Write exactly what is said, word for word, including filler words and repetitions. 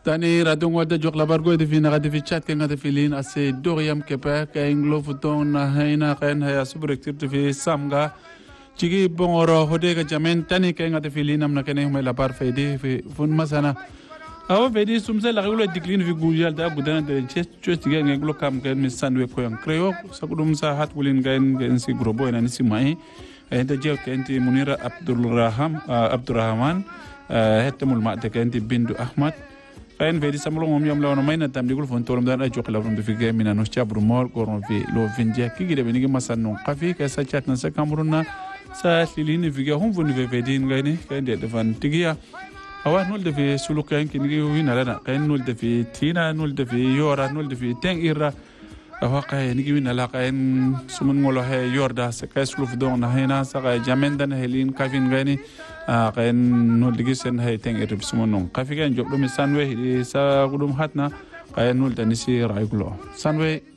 Tani radungo da jok labar go de fina ga de fichat ke ngade filin ase doriam ke pa ka inglo futon na haina kan haya subrektir de fi samga chigi bongoro hode ga jamen tani ke ngade filin am na kene me labar fede fi fun masana aw fede sumse la regulo diklin fi gujal da gudana de chest chest ga nglo kam ke mi sanwe ko yang creo sakudum sa hat bulin ga en si grobo en si mai enta je ke enti munira abdulrahman abdurrahman hetemul ma de ke enti bindu ahmad kain vedi samlo ngom yam lawono mayna tam digul fon tolum dan ajo kala fon fi game na no chabru mor goron fi lo vinje kigi de benigi masanno qafi ka sa chat na sa kamruna sa lilini fi ga hon fon fi vedi ngani kain de fan tigiya awa nul de fi sulu kain kinigi wina lana kain nul de fi tina nul de fi yora nul de fi teng ira awa kain nigi wina la kain sumun ngolo he yorda sa kay sulu fdon na hena sa ka jamendan helin kafin ngani kain nul digi sen hay teng erib sumonong kafi kan job do mi sanwe sa gudum hatna kain nul tanisi raigulo sanwe